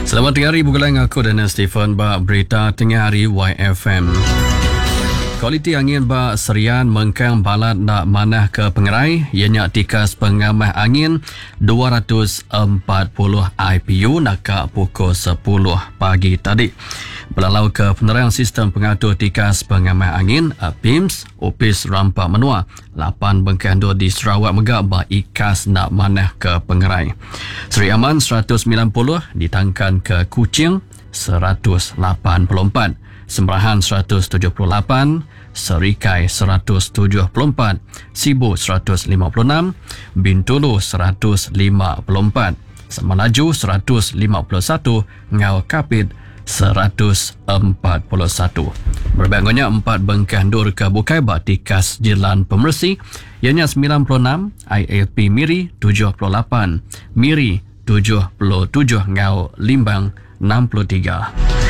Selamat tengah hari, bukan aku dan Stephen bak berita tengah hari YFM. Kualiti angin bak serian mengkang balat nak manah ke pengerai, ianya tikas pengamah angin 240 IPU nak ke pukul 10 pagi tadi. Belalau ke penerang sistem pengatur tikas pengamah angin PIMS, Opis Rampak Menua, 8 bengkandur di Sarawak Megak bak ikas nak manah ke pengerai. Seri Aman 190 ditangkan ke Kuching 184. Sembrahan 178, Serikai 174, Sibu 156, Bintulu 154, Semenanjung 151, Ngau Kapit 141. Berbandingnya 4 bengkandur ke Bukai Batikas Jalan Pemersi, ianya 96, ILP Miri 78, Miri 77, Ngau Limbang 63.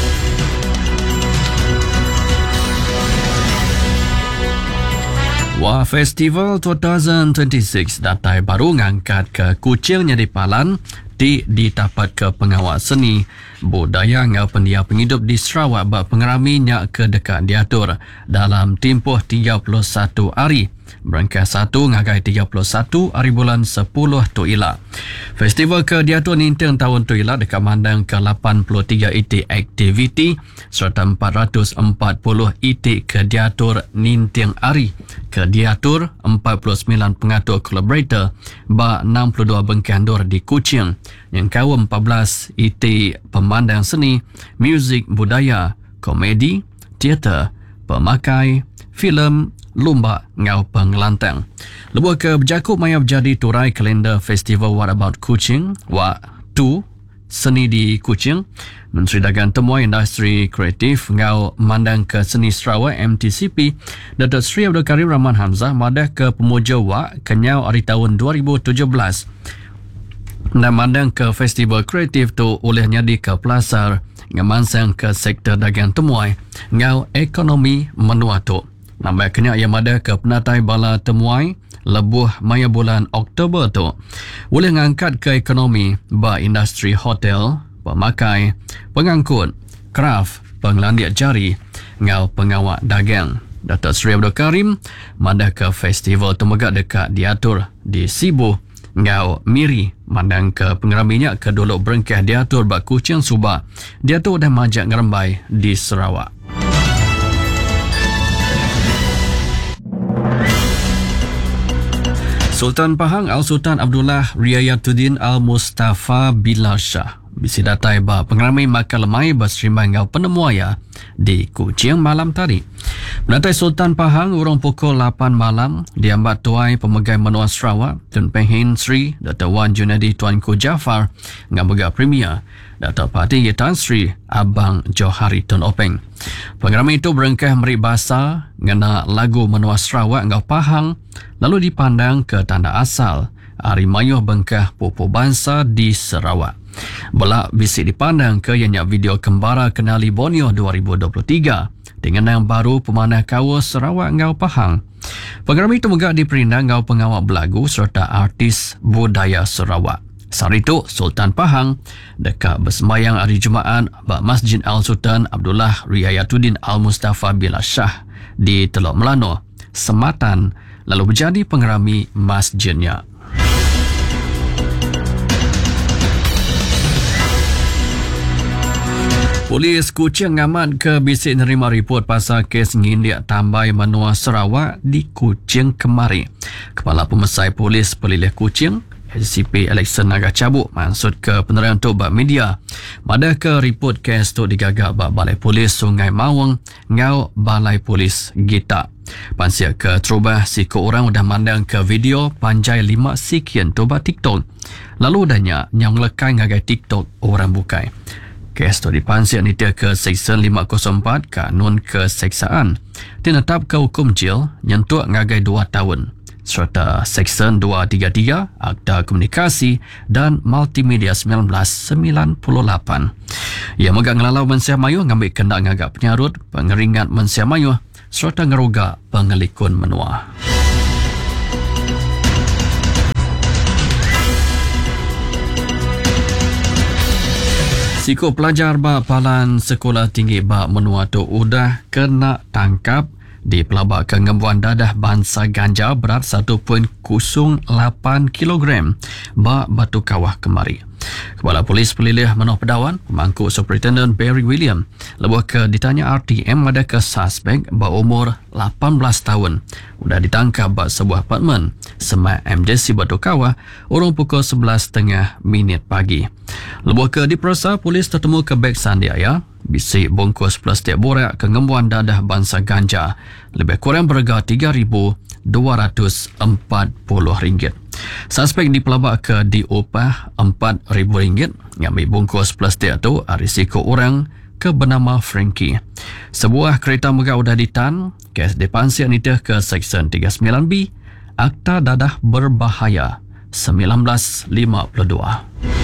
Wah Festival 2026 datai baru ngangkat ke Kuching di Palan ditapat ke pengawal seni budaya ngau pendia penghidup di Sarawak bak pengerami nyak ke dekat diatur dalam tempoh 31 hari. Berangkat 1 ngagai 31 hari bulan 10 tu ila. Festival ke diatur ninteng tahun tu ila dekat mandang ke 83 itik aktiviti serta 440 itik ke diatur ninteng hari. Ke diatur 49 pengatur collaborator bak 62 bengkandur di Kuching yang kau 14 itik pemandang seni, muzik budaya, komedi, teater, pemakai, filem, lumba ngau pengelantang. Lebuh ke berjakup maya berjadi turai kalender festival What About Kuching, What 2 seni di Kuching. Menteri Dagang Temuan Industri Kreatif ngau mandang ke seni Sarawak MTCP, Datuk Seri Abdul Karim Rahman Hamzah madah ke pemuja Wak kenyau hari tahun 2017. Dan mandang ke festival kreatif tu olehnya di ke Pelasar ngemansang ke sektor dagang temuai ngau ekonomi menua tu. Nampak kena yang ada ke penatai bala temuai lebuh maya bulan Oktober tu. Boleh ngangkat ke ekonomi ba industri hotel, pemakai, pengangkut, kraft, penglandiak jari, ngau pengawak dagang. Datuk Seri Abdul Karim madah ke festival temegak dekat diatur di Sibu, ngau Miri, mandang ke pengeraminya ke dolok berengkah diatur bak Kuching Subak. Diatur dah majak ngerembai di Sarawak. Sultan Pahang Al-Sultan Abdullah Riayatuddin Al-Mustafa Bilal Shah bisi datai ba pengeramai makan lemai berserimbang ngau penemuaya di Kuching malam tadi. Menatai Sultan Pahang urung pukul 8 malam diambat tuai pemegang menua Sarawak Tun Penghin Sri Dr. Wan Junadi Tuanku Jaafar ngau megak Premier Datuk Parti Tan Sri Abang Johari Tun Openg. Pengeramai itu berengkah meri bahasa ngena lagu menua Sarawak ngau Pahang lalu dipandang ke tanda asal Hari Mayuh Bengkah Pupu Bangsa di Sarawak. Belak bisik dipandang ke ianya video kembara kenali Borneo 2023 dengan yang baru pemanah kawa Sarawak ngau Pahang. Pengeramai itu megak diperindang ngau pengawak belagu serta artis budaya Sarawak. Saat itu, Sultan Pahang dekat bersembayang hari Jumaat bak Masjid Al-Sultan Abdullah Riayatuddin Al-Mustafa Bilal Shah di Teluk Melano, Sematan, lalu berjadi pengerami masjidnya. Polis Kuching ngamat ke bisik nerima report pasal kes ngindiak tambai menua Sarawak di Kuching kemari. Kepala Pemesai Polis Pelilih Kuching SCP Alexander Naga Cabuk maksud ke penerangan untuk bak media. Madah ke report kes tu digagak bak Balai Polis Sungai Mawang ngau Balai Polis Gita. Pansiak ke terubah si ke orang udah mandang ke video panjai 5 sekian tu bak TikTok. Lalu udahnya yang lekai ngagai TikTok orang bukai. Kes tu dipansiak nitia ke Seksyen 504 Kanun Keseksaan. Tinetap ke hukum jil nyentuh ngagai 2 tahun. Serta Seksyen 233 Akta Komunikasi dan Multimedia 1998. Ia megak ngelalau Mensiah Mayuh ngambil kendak ngagak penyarut pengeringat Mensiah Mayuh serta ngerogak pengelikun menua. Siko pelajar bak palan sekolah tinggi bak menua tu udah kena tangkap di pelabak kengembuan dadah bangsa ganja berat 1.08 kg bak Batu Kawah kemari. Kepala Polis Pelilih Manoh Pedawan, pemangku Superintendent Barry William, lebuh ke ditanya RTM ada ke suspek berumur 18 tahun. Sudah ditangkap bak sebuah apartmen Semak MJC Batu Kawah urung pukul 11.30 pagi. Lebuh ke diperasa, polis tertemu ke beg sandiaya bisik bungkus plastik borak kengembuan dadah bangsa ganja lebih kurang berharga RM3,240. Suspek dipelabak ke diupah RM4,000 yang ambil bungkus plastik itu risiko orang ke bernama Frankie. Sebuah kereta megah sudah ditan, kes dipansir nitah ke Seksyen 39B Akta Dadah Berbahaya 1952.